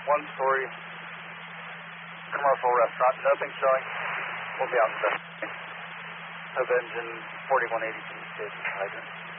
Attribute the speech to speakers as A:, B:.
A: one-story commercial restaurant. Nothing showing. We'll be out in a second. Of engine 4182 station hydrant.